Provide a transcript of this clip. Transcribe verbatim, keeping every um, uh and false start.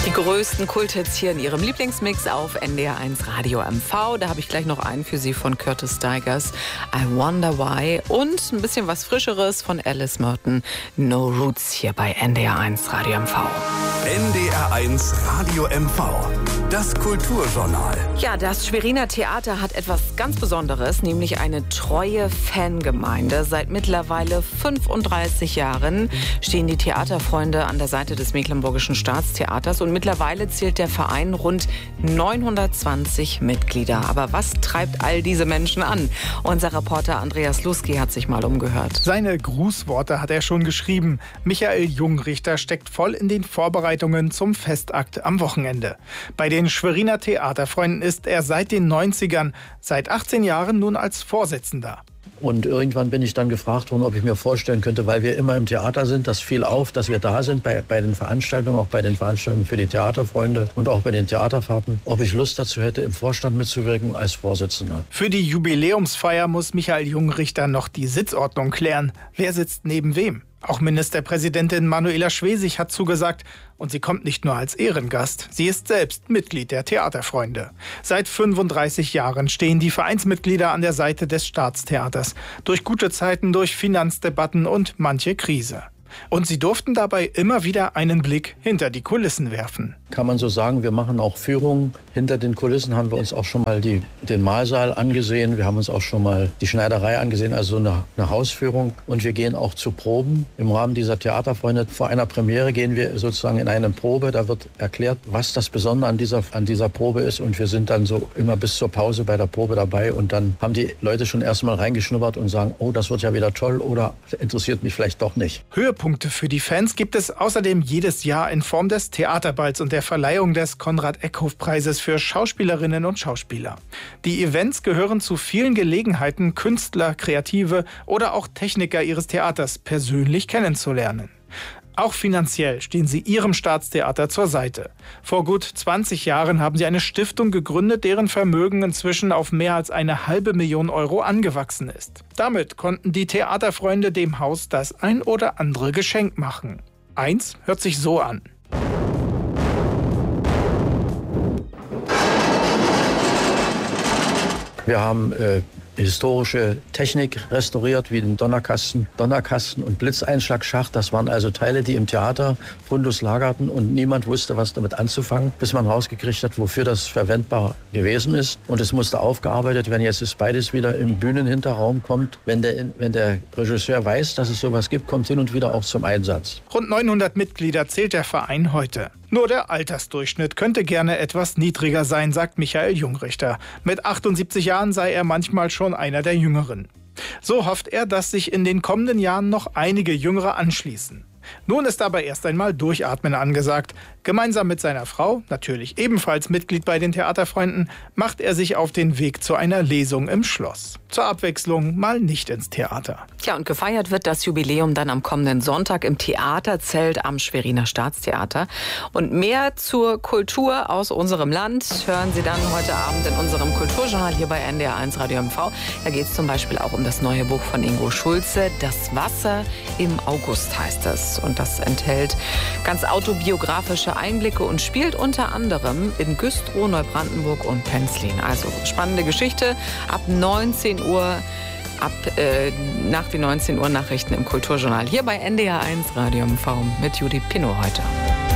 Die größten Kulthits hier in Ihrem Lieblingsmix auf N D R eins Radio M V. Da habe ich gleich noch einen für Sie von Curtis Stigers, I Wonder Why. Und ein bisschen was Frischeres von Alice Merton, No Roots, hier bei N D R eins Radio M V. N D R eins Radio M V, das Kulturjournal. Ja, das Schweriner Theater hat etwas ganz Besonderes, nämlich eine treue Fangemeinde. Seit mittlerweile fünfunddreißig Jahren stehen die Theaterfreunde an der Seite des Mecklenburgischen Staatstheaters und mittlerweile zählt der Verein rund neunhundertzwanzig Mitglieder. Aber was treibt all diese Menschen an? Unser Reporter Andreas Luski hat sich mal umgehört. Seine Grußworte hat er schon geschrieben. Michael Jungrichter steckt voll in den Vorbereitungen zum Festakt am Wochenende. Bei den Schweriner Theaterfreunden ist er seit den neunzigern, seit achtzehn Jahren nun als Vorsitzender. Und irgendwann bin ich dann gefragt worden, ob ich mir vorstellen könnte, weil wir immer im Theater sind, das fiel auf, dass wir da sind bei, bei den Veranstaltungen, auch bei den Veranstaltungen für die Theaterfreunde und auch bei den Theaterfahrten, ob ich Lust dazu hätte, im Vorstand mitzuwirken als Vorsitzender. Für die Jubiläumsfeier muss Michael Jungrichter noch die Sitzordnung klären. Wer sitzt neben wem? Auch Ministerpräsidentin Manuela Schwesig hat zugesagt und sie kommt nicht nur als Ehrengast, sie ist selbst Mitglied der Theaterfreunde. Seit fünfunddreißig Jahren stehen die Vereinsmitglieder an der Seite des Staatstheaters. Durch gute Zeiten, durch Finanzdebatten und manche Krise. Und sie durften dabei immer wieder einen Blick hinter die Kulissen werfen. Kann man so sagen, wir machen auch Führungen. Hinter den Kulissen haben wir uns auch schon mal die, den Mahlsaal angesehen. Wir haben uns auch schon mal die Schneiderei angesehen, also eine, eine Hausführung. Und wir gehen auch zu Proben. Im Rahmen dieser Theaterfreunde vor einer Premiere gehen wir sozusagen in eine Probe. Da wird erklärt, was das Besondere an dieser, an dieser Probe ist. Und wir sind dann so immer bis zur Pause bei der Probe dabei. Und dann haben die Leute schon erstmal reingeschnuppert und sagen, oh, das wird ja wieder toll oder interessiert mich vielleicht doch nicht. Höhepunkte für die Fans gibt es außerdem jedes Jahr in Form des Theaterballs und der Verleihung des Konrad-Eckhoff-Preises für Schauspielerinnen und Schauspieler. Die Events gehören zu vielen Gelegenheiten, Künstler, Kreative oder auch Techniker ihres Theaters persönlich kennenzulernen. Auch finanziell stehen sie ihrem Staatstheater zur Seite. Vor gut zwanzig Jahren haben sie eine Stiftung gegründet, deren Vermögen inzwischen auf mehr als eine halbe Million Euro angewachsen ist. Damit konnten die Theaterfreunde dem Haus das ein oder andere Geschenk machen. Eins hört sich so an. Wir haben äh, historische Technik restauriert, wie den Donnerkasten, Donnerkasten und Blitzeinschlagschacht. Das waren also Teile, die im Theater Fundus lagerten und niemand wusste, was damit anzufangen, bis man rausgekriegt hat, wofür das verwendbar gewesen ist. Und es musste aufgearbeitet werden. Jetzt ist beides wieder im Bühnenhinterraum, kommt, wenn der, wenn der Regisseur weiß, dass es sowas gibt, kommt hin und wieder auch zum Einsatz. Rund neunhundert Mitglieder zählt der Verein heute. Nur der Altersdurchschnitt könnte gerne etwas niedriger sein, sagt Michael Jungrichter. Mit achtundsiebzig Jahren sei er manchmal schon einer der Jüngeren. So hofft er, dass sich in den kommenden Jahren noch einige Jüngere anschließen. Nun ist aber erst einmal Durchatmen angesagt. Gemeinsam mit seiner Frau, natürlich ebenfalls Mitglied bei den Theaterfreunden, macht er sich auf den Weg zu einer Lesung im Schloss. Zur Abwechslung mal nicht ins Theater. Ja, und gefeiert wird das Jubiläum dann am kommenden Sonntag im Theaterzelt am Schweriner Staatstheater. Und mehr zur Kultur aus unserem Land hören Sie dann heute Abend in unserem Kulturjournal hier bei N D R eins Radio M V. Da geht es zum Beispiel auch um das neue Buch von Ingo Schulze, Das Wasser im August heißt es. Und das enthält ganz autobiografische Einblicke und spielt unter anderem in Güstrow, Neubrandenburg und Penzlin. Also spannende Geschichte ab neunzehn Uhr, ab äh, nach den neunzehn Uhr Nachrichten im Kulturjournal hier bei N D R eins Radio M V mit Judith Pinnow heute.